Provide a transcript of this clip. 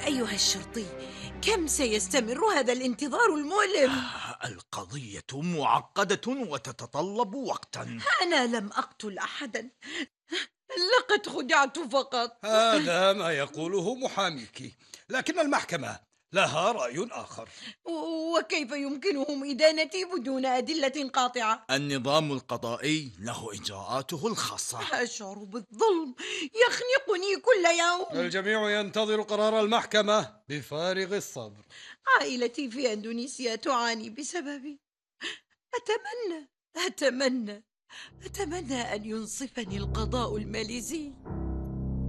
أيها الشرطي، كم سيستمر هذا الانتظار المؤلم؟ القضية معقدة وتتطلب وقتا. أنا لم أقتل أحدا، لقد خدعت فقط. هذا ما يقوله محاميك، لكن المحكمة لها رأي آخر. وكيف يمكنهم إدانتي بدون أدلة قاطعة؟ النظام القضائي له إجراءاته الخاصة. أشعر بالظلم يخنقني كل يوم. الجميع ينتظر قرار المحكمة بفارغ الصبر. عائلتي في أندونيسيا تعاني بسببي. أتمنى أتمنى أتمنى أن ينصفني القضاء الماليزي.